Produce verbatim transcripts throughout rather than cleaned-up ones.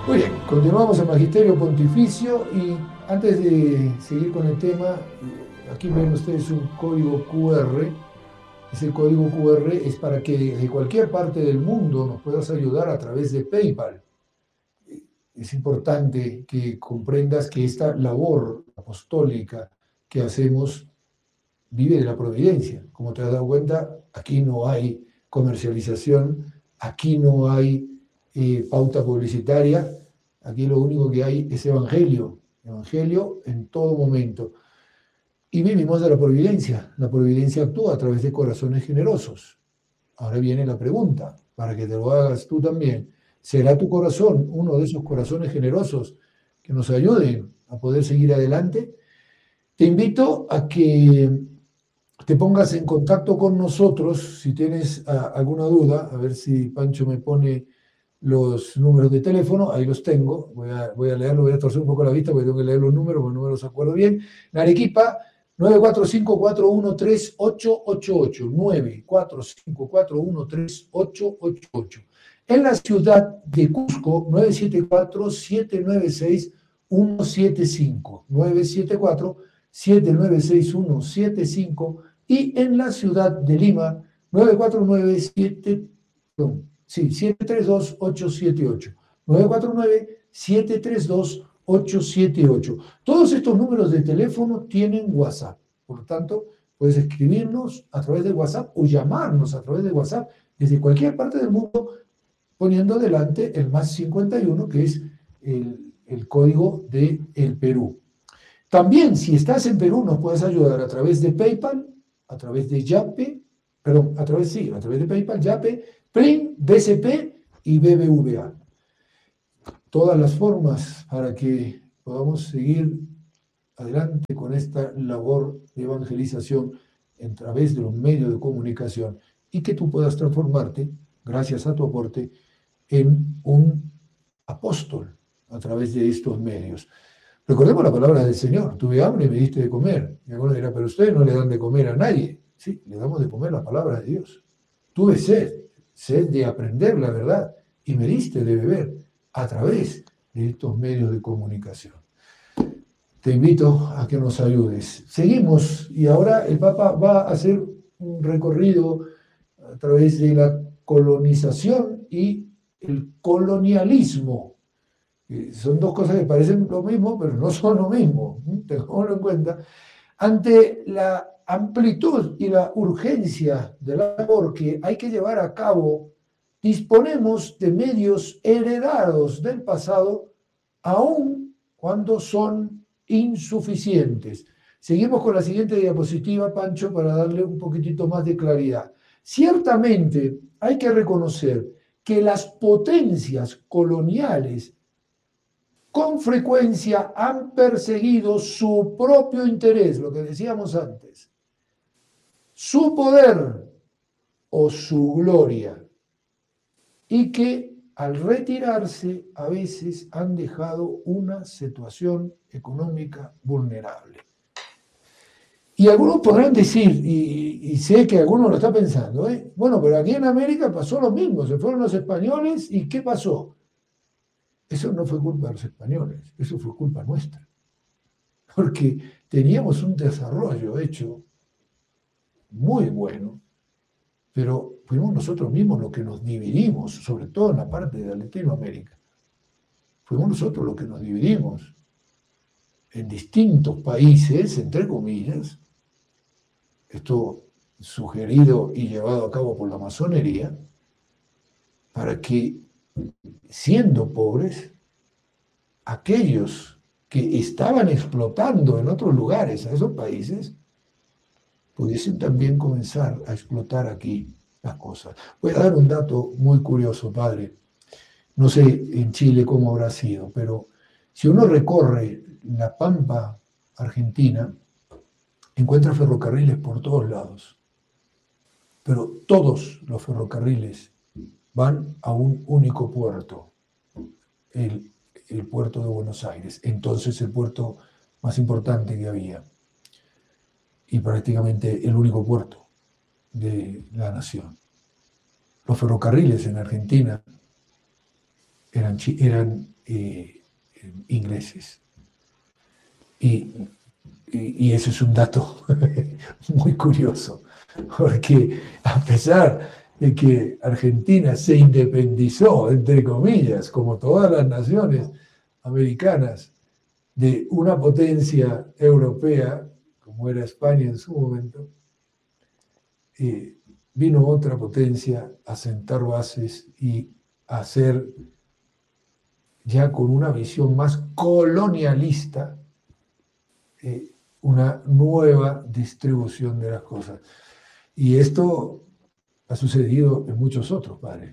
Muy bien, continuamos el Magisterio Pontificio y antes de seguir con el tema, eh, aquí ven ustedes un código Q R. Ese código Q R es para que de cualquier parte del mundo nos puedas ayudar a través de PayPal. Es importante que comprendas que esta labor apostólica que hacemos vive de la providencia. Como te has dado cuenta, aquí no hay comercialización, aquí no hay eh, pauta publicitaria, aquí lo único que hay es evangelio, evangelio en todo momento. Y vivimos de la providencia. La providencia actúa a través de corazones generosos. Ahora viene la pregunta, para que te lo hagas tú también. ¿Será tu corazón uno de esos corazones generosos que nos ayuden a poder seguir adelante? Te invito a que te pongas en contacto con nosotros si tienes uh, alguna duda, a ver si Pancho me pone los números de teléfono, ahí los tengo, voy a, voy a leerlo, voy a torcer un poco la vista porque tengo que leer los números, porque no me los acuerdo bien. En Arequipa, nueve cuatro cinco cuatro uno tres ocho ocho ocho, nueve cuatro cinco cuatro uno tres ocho ocho ocho. En la ciudad de Cusco, nueve siete cuatro siete nueve seis uno siete cinco, nueve siete cuatro siete nueve seis uno siete cinco, y en la ciudad de Lima, nueve cuatro nueve siete, no, sí, siete tres dos ocho siete ocho, nueve cuatro nueve siete tres dos ocho siete ocho. Todos estos números de teléfono tienen WhatsApp, por lo tanto, puedes escribirnos a través de WhatsApp o llamarnos a través de WhatsApp desde cualquier parte del mundo, poniendo delante el más cincuenta y uno, que es el, el código de el Perú. También, si estás en Perú, nos puedes ayudar a través de PayPal, a través de Yape, perdón, a través, sí, a través de PayPal, Yape, Plin, B C P y B B V A. Todas las formas para que podamos seguir adelante con esta labor de evangelización a través de los medios de comunicación y que tú puedas transformarte, gracias a tu aporte, en un apóstol a través de estos medios. Recordemos la palabra del Señor: tuve hambre y me diste de comer. Y algunos dirán, pero ustedes no le dan de comer a nadie. Sí, le damos de comer la palabra de Dios. Tuve sed, sed de aprender la verdad, y me diste de beber a través de estos medios de comunicación. Te invito a que nos ayudes. Seguimos, y ahora el Papa va a hacer un recorrido a través de la colonización y el colonialismo. Son dos cosas que parecen lo mismo, pero no son lo mismo. Tengámoslo en cuenta. Ante la amplitud y la urgencia de la labor que hay que llevar a cabo, disponemos de medios heredados del pasado, aun cuando son insuficientes. Seguimos con la siguiente diapositiva, Pancho, para darle un poquitito más de claridad. Ciertamente hay que reconocer que las potencias coloniales con frecuencia han perseguido su propio interés, lo que decíamos antes, su poder o su gloria, y que al retirarse a veces han dejado una situación económica vulnerable. Y algunos podrán decir, y, y sé que algunos lo están pensando, ¿eh? Bueno, pero aquí en América pasó lo mismo, se fueron los españoles y ¿qué pasó? Eso no fue culpa de los españoles, eso fue culpa nuestra, porque teníamos un desarrollo hecho muy bueno, pero fuimos nosotros mismos los que nos dividimos, sobre todo en la parte de Latinoamérica. Fuimos nosotros los que nos dividimos en distintos países, entre comillas, esto sugerido y llevado a cabo por la masonería, para que, siendo pobres, aquellos que estaban explotando en otros lugares a esos países pudiesen también comenzar a explotar aquí las cosas. Voy a dar un dato muy curioso, padre. No sé en Chile cómo habrá sido, pero si uno recorre la pampa argentina, encuentra ferrocarriles por todos lados. Pero todos los ferrocarriles van a un único puerto, el, el puerto de Buenos Aires, entonces el puerto más importante que había, y prácticamente el único puerto de la nación. Los ferrocarriles en Argentina eran, eran eh, ingleses. Y, y, y eso es un dato muy curioso, porque a pesar de que Argentina se independizó, entre comillas, como todas las naciones americanas, de una potencia europea, como era España en su momento, eh, vino otra potencia a sentar bases y a hacer, ya con una visión más colonialista, eh, una nueva distribución de las cosas. Y esto ha sucedido en muchos otros, padre.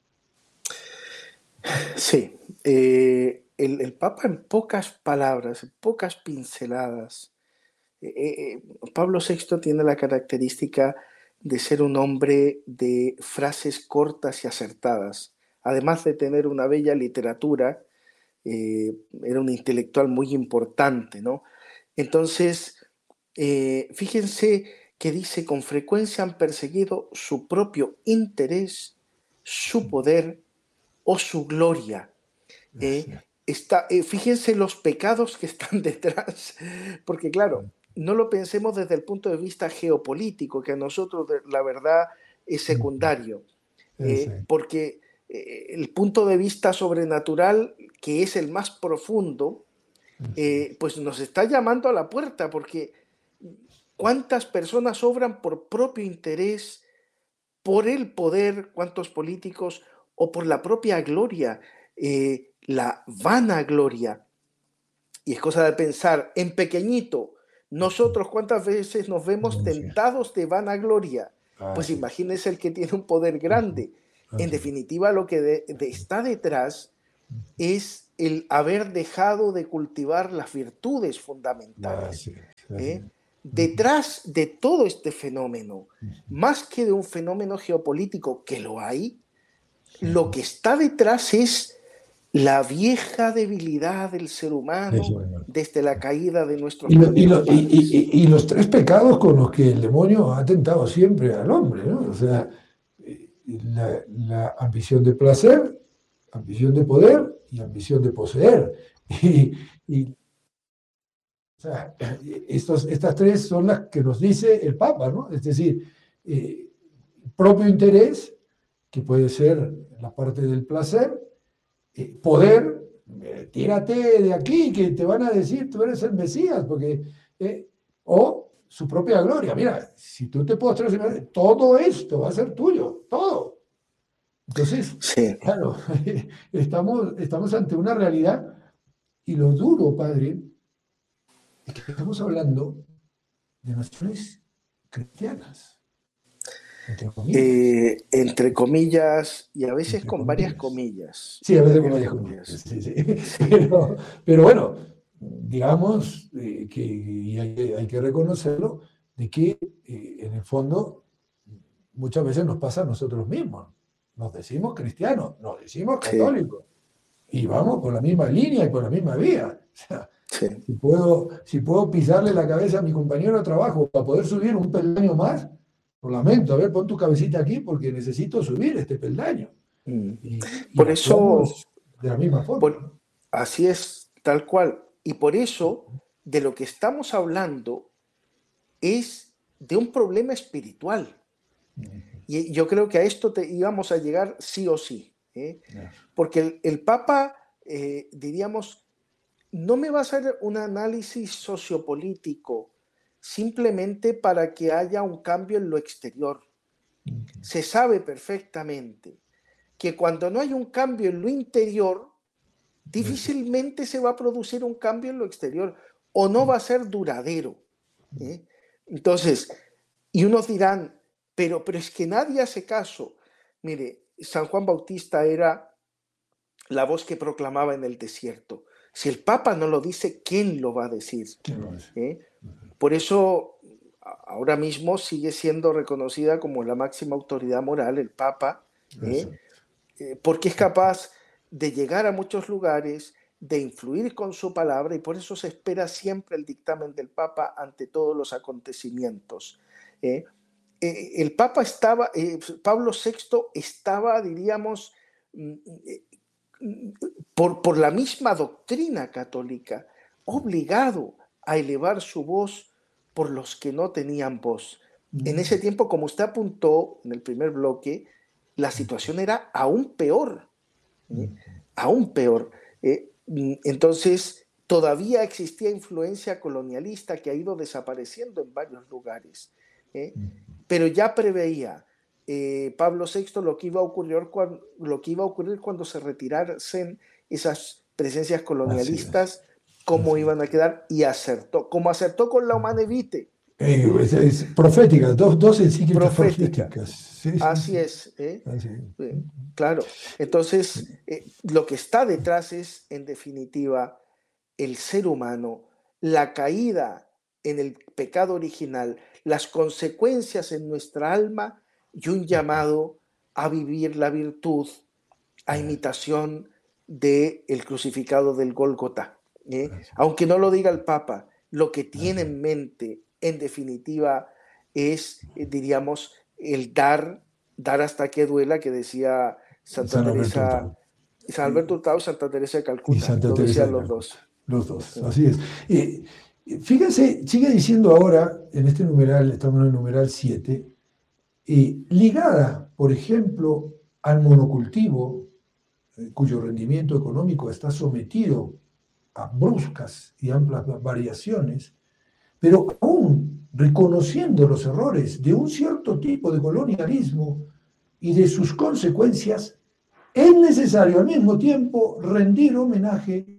Sí, eh, el, el Papa en pocas palabras, en pocas pinceladas, eh, eh, Pablo sexto tiene la característica de ser un hombre de frases cortas y acertadas, además de tener una bella literatura. Eh, era un intelectual muy importante, ¿no? Entonces, eh, fíjense que dice, con frecuencia han perseguido su propio interés, su poder o su gloria. Eh, está, eh, fíjense los pecados que están detrás, porque claro, no lo pensemos desde el punto de vista geopolítico, que a nosotros la verdad es secundario, eh, porque eh, el punto de vista sobrenatural, que es el más profundo, eh, pues nos está llamando a la puerta, porque cuántas personas obran por propio interés, por el poder, cuántos políticos, o por la propia gloria, eh, la vanagloria. Y es cosa de pensar en pequeñito, nosotros cuántas veces nos vemos tentados de vanagloria. Pues imagínense el que tiene un poder grande. En definitiva, lo que de, de está detrás es el haber dejado de cultivar las virtudes fundamentales. ¿eh? Detrás de todo este fenómeno, más que de un fenómeno geopolítico, que lo hay, lo que está detrás es la vieja debilidad del ser humano desde la caída de nuestros y, lo, y, primeros lo, padres. Y, y, y los tres pecados con los que el demonio ha tentado siempre al hombre, ¿no? O sea, la, la ambición de placer, ambición de poder y ambición de poseer. Y, y o sea, estos, estas tres son las que nos dice el Papa, ¿no? Es decir, eh, propio interés, que puede ser la parte del placer, eh, poder, eh, tírate de aquí, que te van a decir, tú eres el Mesías, porque, eh, o su propia gloria. Mira, si tú te postras, todo esto va a ser tuyo, todo. Entonces, sí. claro, estamos, estamos ante una realidad, y lo duro, padre, es que estamos hablando de naciones cristianas, entre comillas. Eh, entre comillas, y a veces Entre con varias comillas. comillas. Sí, a veces con Varias varias comillas. comillas. Sí, sí. Sí. Pero, pero bueno, digamos eh, que y hay, hay, que reconocerlo, de que eh, en el fondo muchas veces nos pasa a nosotros mismos. Nos decimos cristianos, nos decimos Sí. católicos, y vamos por la misma línea y por la misma vía. O sea, Sí. si puedo, si puedo pisarle la cabeza a mi compañero de trabajo para poder subir un peldaño más, lo lamento, a ver, pon tu cabecita aquí porque necesito subir este peldaño. Mm. Y, y Por eso, actuamos de la misma forma, por, ¿no? así es, tal cual. Y por eso, de lo que estamos hablando es de un problema espiritual. Y yo creo que a esto te íbamos a llegar sí o sí. ¿eh? Porque el, el Papa, eh, diríamos, no me va a hacer un análisis sociopolítico simplemente para que haya un cambio en lo exterior. Se sabe perfectamente que cuando no hay un cambio en lo interior, difícilmente se va a producir un cambio en lo exterior o no va a ser duradero. ¿eh? Entonces, y unos dirán, pero, pero es que nadie hace caso. Mire, San Juan Bautista era la voz que proclamaba en el desierto. Si el Papa no lo dice, ¿quién lo va a decir? ¿Eh? Por eso, ahora mismo sigue siendo reconocida como la máxima autoridad moral, el Papa, ¿eh? Eh, porque es capaz de llegar a muchos lugares, de influir con su palabra, y por eso se espera siempre el dictamen del Papa ante todos los acontecimientos. ¿eh? Eh, el Papa estaba, eh, Pablo sexto estaba, diríamos, por, por la misma doctrina católica, obligado a elevar su voz por los que no tenían voz. En ese tiempo, como usted apuntó en el primer bloque, la situación era aún peor, ¿eh? aún peor. Eh, entonces, todavía existía influencia colonialista que ha ido desapareciendo en varios lugares, ¿eh? pero ya preveía eh, Pablo sexto lo que, iba a ocurrir cuando, lo que iba a ocurrir cuando se retirasen esas presencias colonialistas, cómo iban a quedar, y acertó, como acertó con la Humane Vitae. Eh, es, es profética, dos, dos encíclicas Profética. proféticas. Sí, sí, Así sí. es. ¿eh? Así. Eh, claro. Entonces, eh, lo que está detrás es, en definitiva, el ser humano, la caída en el pecado original, las consecuencias en nuestra alma y un llamado a vivir la virtud a imitación del crucificado del Gólgota. ¿eh? Aunque no lo diga el Papa, lo que tiene en mente, en definitiva, es, eh, diríamos, el dar, dar hasta que duela, que decía Santa San Alberto Teresa, Hurtado. San Alberto Hurtado y Santa Teresa de Y Calcuta, Santa lo Teresa decían de los Calcuta. dos. Los dos, así es. Eh, fíjense, sigue diciendo ahora, en este numeral, estamos en el numeral siete, eh, ligada, por ejemplo, al monocultivo, eh, cuyo rendimiento económico está sometido a bruscas y amplias variaciones, pero aún reconociendo los errores de un cierto tipo de colonialismo y de sus consecuencias, es necesario al mismo tiempo rendir homenaje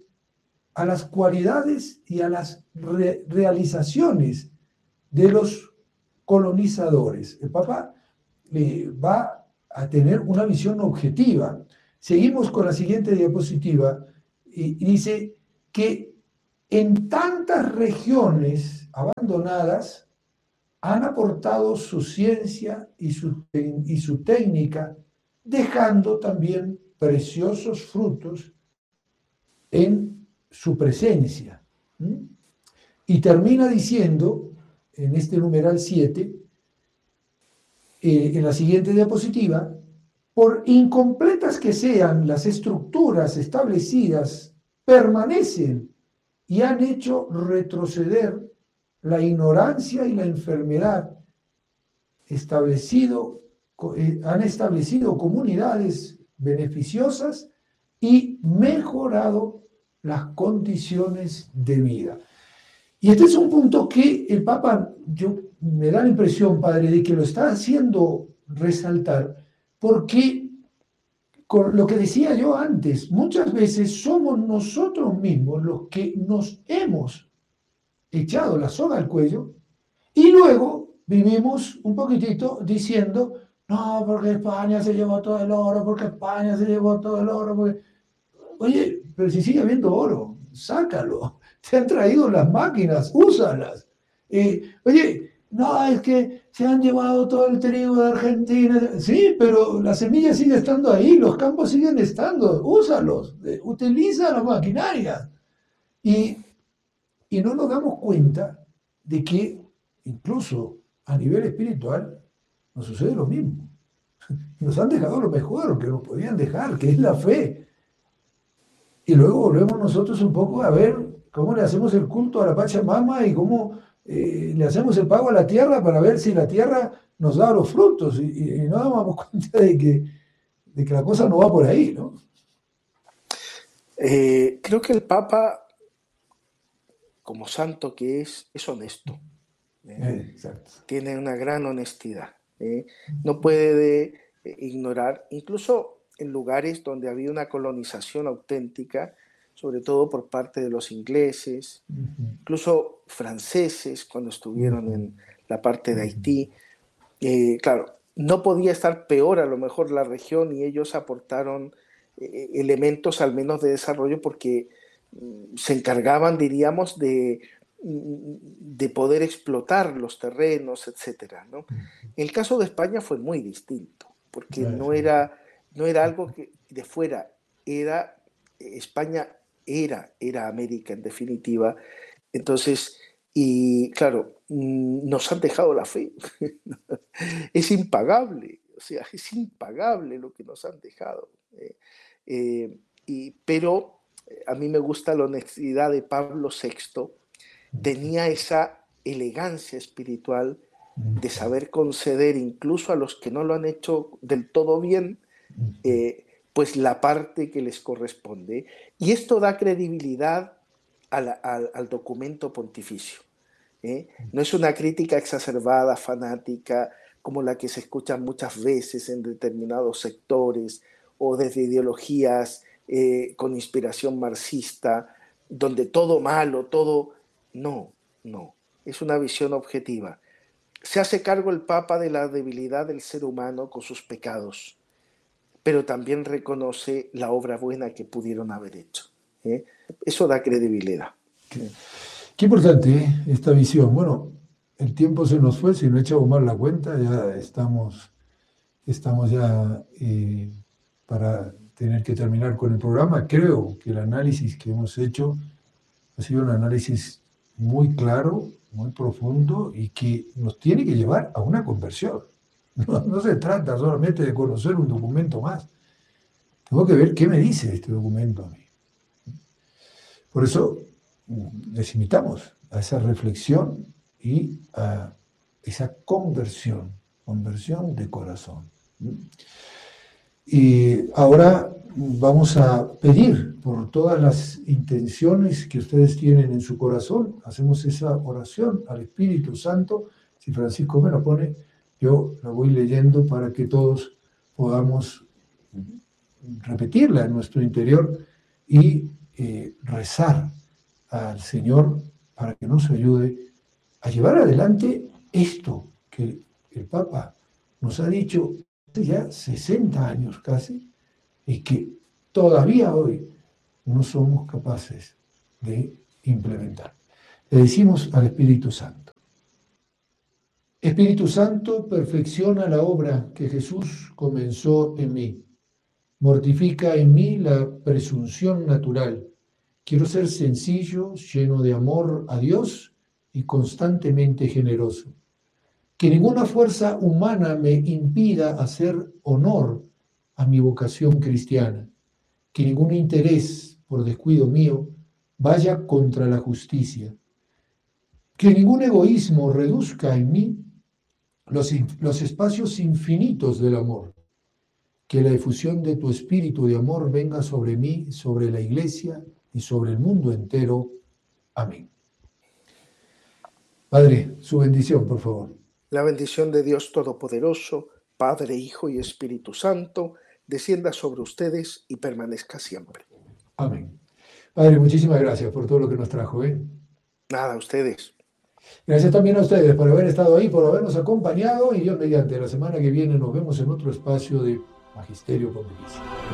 a las cualidades y a las re realizaciones de los colonizadores. El Papa eh, va a tener una visión objetiva. Seguimos con la siguiente diapositiva y dice que en tantas regiones abandonadas han aportado su ciencia y su, y su técnica, dejando también preciosos frutos en su presencia. ¿Mm? Y termina diciendo, en este numeral siete, eh, en la siguiente diapositiva, por incompletas que sean las estructuras establecidas, permanecen y han hecho retroceder la ignorancia y la enfermedad, establecido, eh, han establecido comunidades beneficiosas y mejorado las condiciones de vida. Y este es un punto que el Papa, yo me da la impresión, padre, de que lo está haciendo resaltar, porque con lo que decía yo antes, muchas veces somos nosotros mismos los que nos hemos echado la soga al cuello y luego vivimos un poquitito diciendo, no, porque España se llevó todo el oro, porque España se llevó todo el oro, porque... Oye, pero si sigue habiendo oro, sácalo. Te han traído las máquinas, úsalas. Eh, oye, no, es que se han llevado todo el trigo de Argentina. Sí, pero la semilla sigue estando ahí, los campos siguen estando, úsalos, eh, utiliza la maquinaria. Y, y no nos damos cuenta de que incluso a nivel espiritual nos sucede lo mismo. Nos han dejado lo mejor que nos podían dejar, que es la fe. Y luego volvemos nosotros un poco a ver cómo le hacemos el culto a la Pachamama y cómo eh, le hacemos el pago a la tierra para ver si la tierra nos da los frutos. Y, y, y no nos damos cuenta de que, de que la cosa no va por ahí, ¿no? Eh, creo que el Papa, como santo que es, es honesto. ¿eh? Eh, exacto. Tiene una gran honestidad. ¿eh? No puede eh, ignorar, incluso en lugares donde había una colonización auténtica, sobre todo por parte de los ingleses, uh-huh. incluso franceses cuando estuvieron uh-huh. en la parte de Haití. Eh, claro, no podía estar peor a lo mejor la región y ellos aportaron eh, elementos al menos de desarrollo porque mm, se encargaban, diríamos, de, de poder explotar los terrenos, etcétera, ¿no? El caso de España fue muy distinto, porque no era... No era algo que de fuera, era España, era, era América en definitiva. Entonces, y claro, nos han dejado la fe. Es impagable, o sea, es impagable lo que nos han dejado. Eh, eh, y, pero a mí me gusta la honestidad de Pablo sexto. Tenía esa elegancia espiritual de saber conceder incluso a los que no lo han hecho del todo bien, eh, pues la parte que les corresponde. Y esto da credibilidad al, al, al documento pontificio. ¿eh? No es una crítica exacerbada, fanática, como la que se escucha muchas veces en determinados sectores o desde ideologías eh, con inspiración marxista, donde todo malo, todo... No, no, es una visión objetiva. Se hace cargo el Papa de la debilidad del ser humano con sus pecados, pero también reconoce la obra buena que pudieron haber hecho. ¿eh? Eso da credibilidad. Qué, qué importante, ¿eh? Esta visión. Bueno, el tiempo se nos fue, si no echamos mal la cuenta, ya estamos, estamos ya eh, para tener que terminar con el programa. Creo que el análisis que hemos hecho ha sido un análisis muy claro, muy profundo y que nos tiene que llevar a una conversión. No, no se trata solamente de conocer un documento más. Tengo que ver qué me dice este documento a mí. Por eso les invitamos a esa reflexión y a esa conversión, conversión de corazón. Y ahora vamos a pedir por todas las intenciones que ustedes tienen en su corazón. Hacemos esa oración al Espíritu Santo. Si Francisco me lo pone, yo la voy leyendo para que todos podamos repetirla en nuestro interior y eh, rezar al Señor para que nos ayude a llevar adelante esto que el Papa nos ha dicho hace ya sesenta años casi y que todavía hoy no somos capaces de implementar. Le decimos al Espíritu Santo: Espíritu Santo, perfecciona la obra que Jesús comenzó en mí. Mortifica en mí la presunción natural. Quiero ser sencillo, lleno de amor a Dios y constantemente generoso. Que ninguna fuerza humana me impida hacer honor a mi vocación cristiana. Que ningún interés, por descuido mío, vaya contra la justicia. Que ningún egoísmo reduzca en mí los, los espacios infinitos del amor. Que la efusión de tu espíritu de amor venga sobre mí, sobre la Iglesia y sobre el mundo entero. Amén. Padre, su bendición, por favor. La bendición de Dios Todopoderoso, Padre, Hijo y Espíritu Santo, descienda sobre ustedes y permanezca siempre. Amén. Padre, muchísimas gracias por todo lo que nos trajo. ¿eh? Nada, a ustedes. Gracias también a ustedes por haber estado ahí, por habernos acompañado y Dios mediante, la semana que viene nos vemos en otro espacio de Magisterio Pontificio.